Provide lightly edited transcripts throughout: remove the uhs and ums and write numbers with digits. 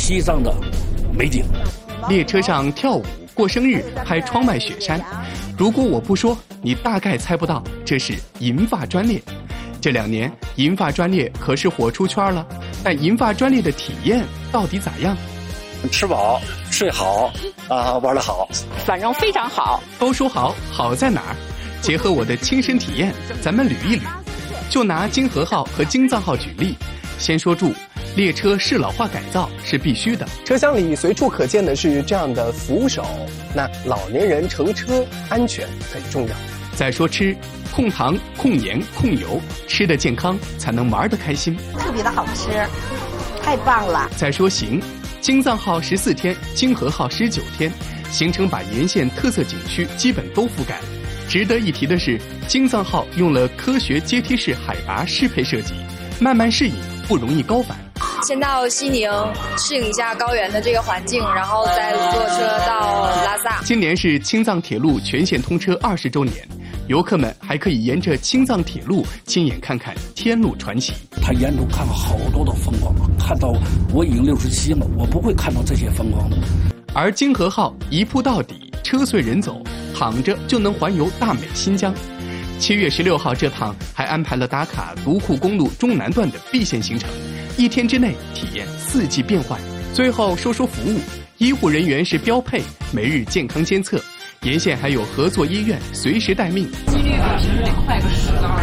西藏的美景。 列车上跳舞、过生日、拍窗外雪山。如果我不说，你大概猜不到，这是银发专列。这2年，银发专列可是火出圈了。但银发专列的体验到底咋样？ 吃饱、睡好玩得好， 反正非常好。 都说好，好在哪儿？结合我的亲身体验，咱们捋一捋。就拿京和号和京藏号举例，先说住。列车适老化改造是必须的， 车厢里随处可见的是这样的扶手，那老年人乘车安全很重要。 再说吃，控糖、控盐、控油，吃得健康才能玩得开心， 特别的好吃，太棒了。 再说行，京藏号14天，京和号19天，行程把沿线特色景区基本都覆盖。值得一提的是，京藏号用了科学阶梯式海拔适配设计，慢慢适应，不容易高反。 先到西宁适应一下高原的这个环境，然后再坐车到拉萨。 今年是青藏铁路全线通车20周年，游客们还可以沿着青藏铁路亲眼看看天路传奇。 他沿途看了好多的风光，看到我已经67了，我不会看到这些风光的。 而京和号一铺到底，车随人走，躺着就能环游大美新疆。7月16号这趟还安排了打卡独库公路中南段的 B 线行程，1天之内体验4季变换。最后说说服务，医护人员是标配，每日健康监测，沿线还有合作医院随时待命， 几率比平时得快个10到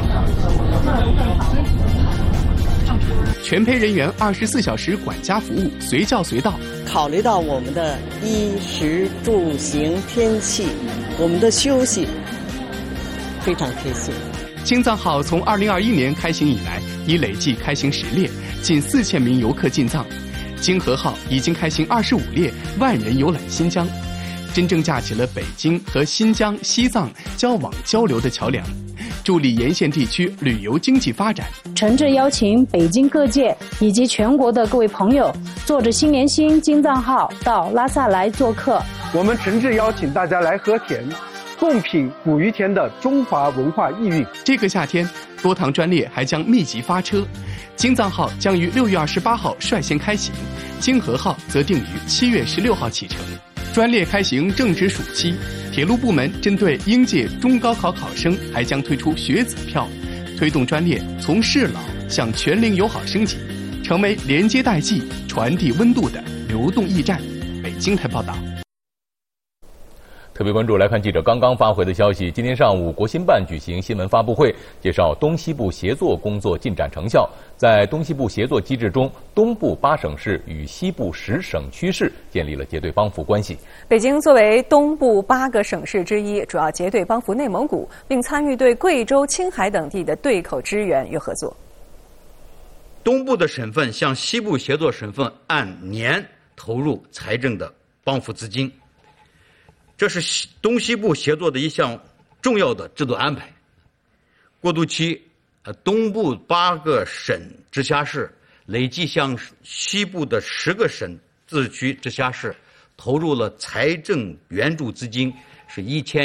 20%。 全陪人员24小时管家服务，随叫随到。 考虑到我们的衣食住行天气，我们的休息非常贴心。 京藏号从2021年开行以来，已累计开行10列，近4000名游客进藏。京和号已经开行25列，万人游览新疆，真正架起了北京和新疆、西藏交往交流的桥梁，助力沿线地区旅游经济发展。 诚挚邀请北京各界以及全国的各位朋友，坐着新联星京藏号到拉萨来做客。 我们诚挚邀请大家来和田，共品古于田的中华文化意蕴。 这个夏天，多趟专列还将密集发车，京藏号将于6月28号率先开行，京和号则定于7月16号启程。专列开行正值暑期，铁路部门针对应届中高考考生，还将推出学子票，推动专列从适老向全龄友好升级，成为连接代际、传递温度的流动驿站。北京台报道。 特别关注来看记者刚刚发回的消息，今天上午国新办举行新闻发布会，介绍东西部协作工作进展成效。在东西部协作机制中，东部8省市与西部10省区市建立了结对帮扶关系。 北京作为东部8个省市之一，主要结对帮扶内蒙古，并参与对贵州、青海等地的对口支援与合作。 东部的省份向西部协作省份按年投入财政的帮扶资金，这是东西部协作的一项重要的制度安排。过渡期，东部8个省直辖市累计向西部的10个省自治区直辖市投入了财政援助资金是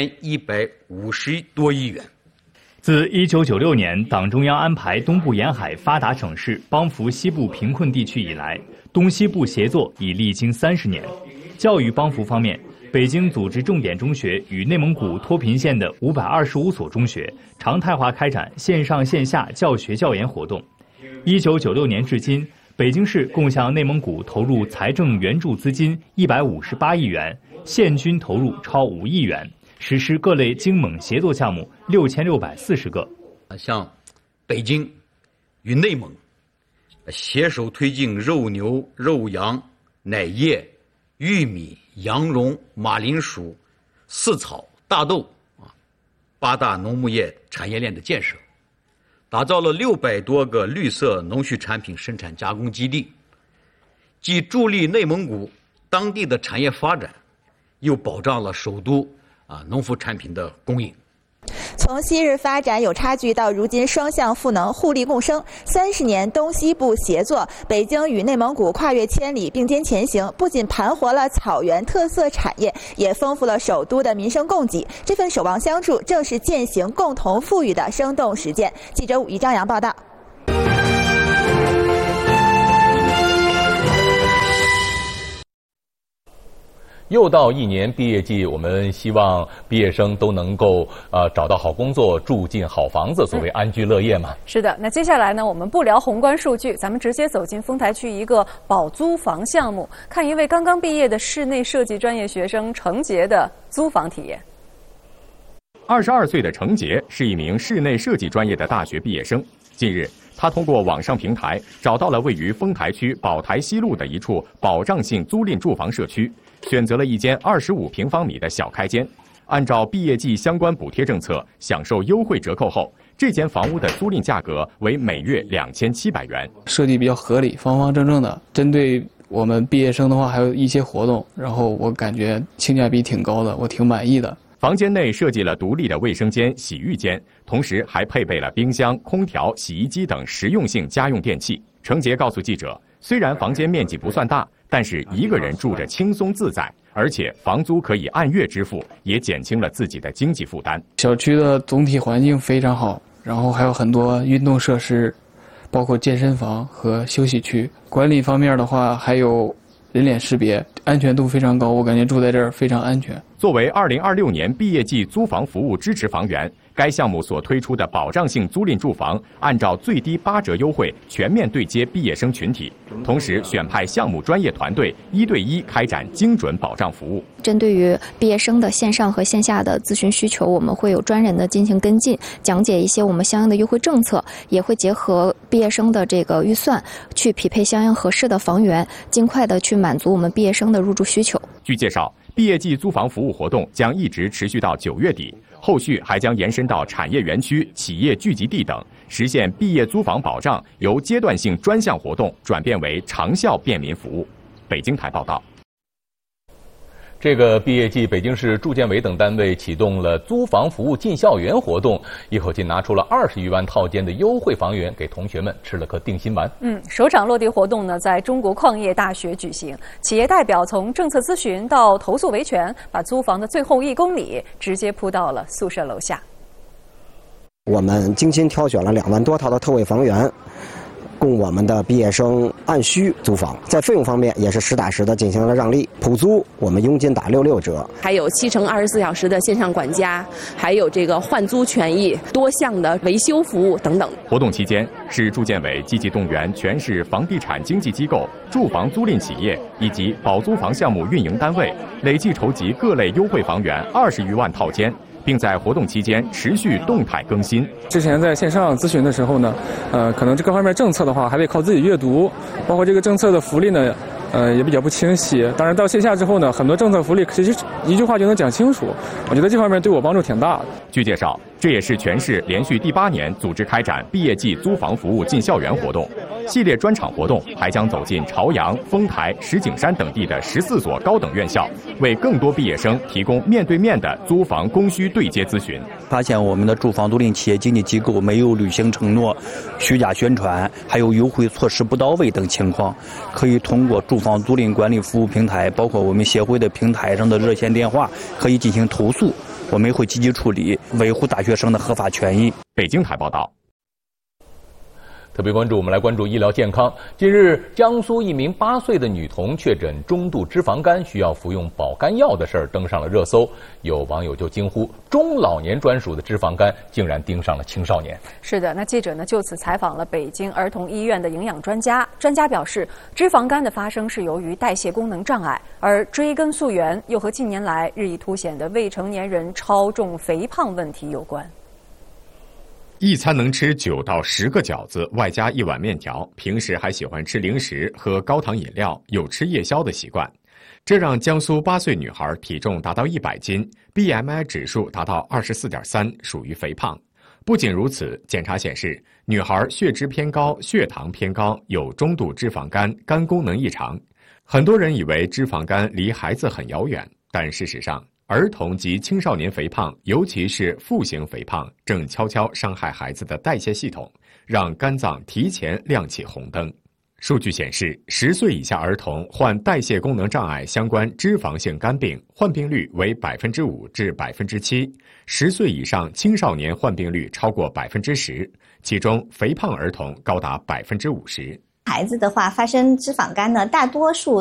1150多亿元。 自1996年党中央安排东部沿海发达省市帮扶西部贫困地区以来，东西部协作已历经30年。教育帮扶方面，北京组织重点中学与内蒙古脱贫县的525所中学常态化开展线上线下教学教研活动。1996年至今，北京市共向内蒙古投入财政援助资金158亿元，现均投入超5亿元，实施各类京蒙协作项目6640个。 像北京与内蒙携手推进肉牛、肉羊、奶业、玉米、羊绒、马铃薯、饲草、大豆8大农牧业产业链的建设，打造了600多个绿色农畜产品生产加工基地，既助力内蒙古当地的产业发展，又保障了首都农副产品的供应。 从昔日发展有差距到如今双向赋能、互利共生，30年东西部协作，北京与内蒙古跨越千里并肩前行，不仅盘活了草原特色产业，也丰富了首都的民生供给。这份守望相助，正是践行共同富裕的生动实践。记者武一张扬报道。 又到1年毕业季，我们希望毕业生都能够找到好工作，住进好房子，所谓安居乐业嘛。 是的，那接下来呢，我们不聊宏观数据，咱们直接走进丰台区一个保租房项目，看一位刚刚毕业的室内设计专业学生程杰的租房体验。 22岁的程杰是一名室内设计专业的大学毕业生。近日，他通过网上平台找到了位于丰台区宝台西路的一处保障性租赁住房社区，选择了一间25平方米的小开间。按照毕业季相关补贴政策，享受优惠折扣后，这间房屋的租赁价格为每月2700元。 设计比较合理，方方正正的。针对我们毕业生的话，还有一些活动，然后我感觉性价比挺高的，我挺满意的。 房间内设计了独立的卫生间、洗浴间，同时还配备了冰箱、空调、洗衣机等实用性家用电器。程杰告诉记者，虽然房间面积不算大，但是一个人住着轻松自在，而且房租可以按月支付，也减轻了自己的经济负担。 小区的总体环境非常好，然后还有很多运动设施，包括健身房和休息区。管理方面的话，还有人脸识别，安全度非常高，我感觉住在这儿非常安全。 作为2026年毕业季租房服务支持房源，该项目所推出的保障性租赁住房，按照最低8折优惠，全面对接毕业生群体，同时选派项目专业团队1对1开展精准保障服务。 针对于毕业生的线上和线下的咨询需求，我们会有专人的进行跟进，讲解一些我们相应的优惠政策，也会结合毕业生的这个预算，去匹配相应合适的房源，尽快的去满足我们毕业生的入住需求。 据介绍，毕业季租房服务活动将一直持续到9月底，后续还将延伸到产业园区、企业聚集地等，实现毕业租房保障由阶段性专项活动转变为长效便民服务。北京台报道。 这个毕业季，北京市住建委等单位启动了租房服务进校园活动，一口气拿出了20余万套间的优惠房源，给同学们吃了颗定心丸。 首场落地活动呢，在中国矿业大学举行。企业代表从政策咨询到投诉维权，把租房的最后1公里直接铺到了宿舍楼下。 我们精心挑选了2万多套的特惠房源，供我们的毕业生按需租房。在费用方面也是实打实的进行了让利，普租我们佣金打66折， 还有7乘24小时的线上管家，还有这个换租权益、多项的维修服务等等。 活动期间，市住建委积极动员全市房地产经纪机构、住房租赁企业以及保租房项目运营单位，累计筹集各类优惠房源20余万套间，并在活动期间持续动态更新。 之前在线上咨询的时候呢，可能这各方面政策的话还得靠自己阅读，包括这个政策的福利呢，也比较不清晰。当然到线下之后呢，很多政策福利其实一句话就能讲清楚，我觉得这方面对我帮助挺大的。 据介绍，这也是全市连续第8年组织开展毕业季租房服务进校园活动。系列专场活动还将走进朝阳、丰台、石景山等地的14所高等院校，为更多毕业生提供面对面的租房供需对接咨询。 发现我们的住房租赁企业经纪机构没有履行承诺、虚假宣传，还有优惠措施不到位等情况，可以通过住房租赁管理服务平台，包括我们协会的平台上的热线电话，可以进行投诉，我们会积极处理，维护大学生的合法权益。 北京台报道。 特别关注，我们来关注医疗健康。近日，江苏一名8岁的女童确诊中度脂肪肝，需要服用保肝药的事儿登上了热搜。有网友就惊呼：中老年专属的脂肪肝竟然盯上了青少年。 是的，那记者呢就此采访了北京儿童医院的营养专家。专家表示，脂肪肝的发生是由于代谢功能障碍，而追根溯源又和近年来日益凸显的未成年人超重肥胖问题有关。 一餐能吃9到10个饺子，外加1碗面条。平时还喜欢吃零食、喝高糖饮料，有吃夜宵的习惯。这让江苏8岁女孩体重达到100斤 ，BMI 指数达到24.3，属于肥胖。不仅如此，检查显示，女孩血脂偏高、血糖偏高，有中度脂肪肝、肝功能异常。很多人以为脂肪肝离孩子很遥远，但事实上，儿童及青少年肥胖，尤其是腹型肥胖，正悄悄伤害孩子的代谢系统，让肝脏提前亮起红灯。数据显示，10岁以下儿童患代谢功能障碍相关脂肪性肝病，患病率为5%至7%；10岁以上青少年患病率超过10%，其中肥胖儿童高达50%。 孩子的话，发生脂肪肝呢，大多数